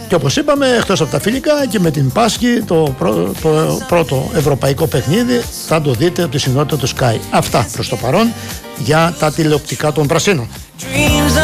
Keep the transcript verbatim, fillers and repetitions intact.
Και όπως είπαμε, εκτός από τα φιλικά και με την Πάσχη, το, πρω, το πρώτο ευρωπαϊκό παιχνίδι θα το δείτε από τη συχνότητα του Sky. Αυτά προς το παρόν για τα τηλεοπτικά των Πρασίνων.